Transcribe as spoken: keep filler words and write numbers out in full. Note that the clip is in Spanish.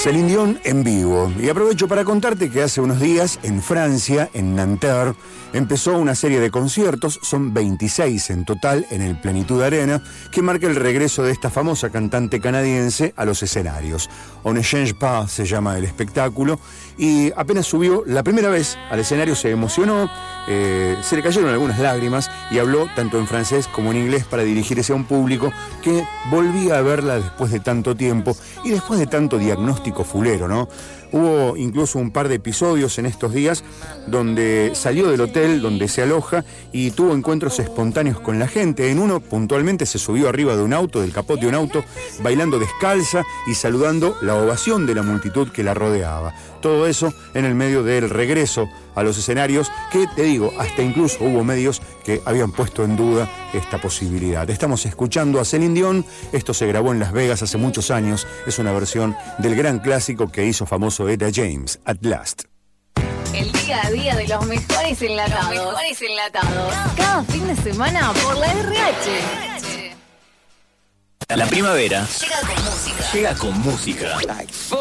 Celine Dion en vivo. Y aprovecho para contarte que hace unos días en Francia, en Nanterre, empezó una serie de conciertos, son veintiséis en total en el Plenitud Arena, que marca el regreso de esta famosa cantante canadiense a los escenarios. On ne change pas se llama el espectáculo, y apenas subió la primera vez al escenario se emocionó, eh, se le cayeron algunas lágrimas y habló tanto en francés como en inglés para dirigirse a un público que volvía a verla después de tanto tiempo y después de tanto diagnóstico fulero, ¿no? Hubo incluso un par de episodios en estos días donde salió del hotel donde se aloja y tuvo encuentros espontáneos con la gente. En uno, puntualmente, se subió arriba de un auto, del capot de un auto, bailando descalza y saludando la ovación de la multitud que la rodeaba. Todo eso en el medio del regreso a los escenarios, que, te digo, hasta incluso hubo medios que habían puesto en duda esta posibilidad. Estamos escuchando a Celine Dion, esto se grabó en Las Vegas hace muchos años, es una versión del gran clásico que hizo famoso Etta James, At Last. El día a día de los mejores enlatados. Los mejores enlatados. Cada fin de semana por la R H. La primavera llega con música. llega con música.